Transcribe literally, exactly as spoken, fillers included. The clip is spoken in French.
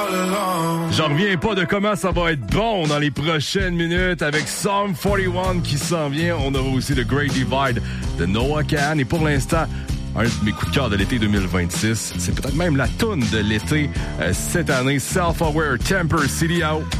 J'en reviens pas de comment ça va être bon dans les prochaines minutes avec Psalm quarante et un qui s'en vient. On aura aussi le Great Divide de Noah Kahan. Et pour l'instant, un de mes coups de cœur de l'été deux mille vingt-six, c'est peut-être même la toune de l'été euh, cette année. Self-Aware, Temper City Out.